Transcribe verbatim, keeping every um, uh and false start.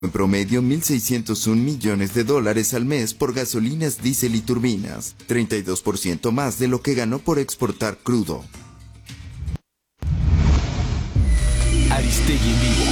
En promedio, mil seiscientos un millones de dólares al mes por gasolinas, diésel y turbinas, treinta y dos por ciento más de lo que ganó por exportar crudo. Aristegui en vivo.